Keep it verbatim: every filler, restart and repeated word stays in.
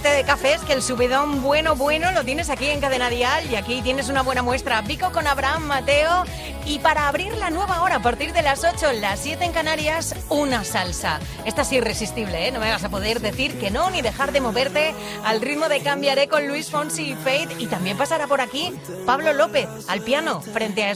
aparte de cafés, que el subidón bueno, bueno lo tienes aquí en Cadena Dial, y aquí tienes una buena muestra. Vico con Abraham Mateo, y para abrir la nueva hora a partir de las ocho, las siete en Canarias, una salsa. Esta es irresistible, ¿eh? No me vas a poder decir que no ni dejar de moverte al ritmo de Cambiaré con Luis Fonsi y Fate, y también pasará por aquí Pablo López al piano frente a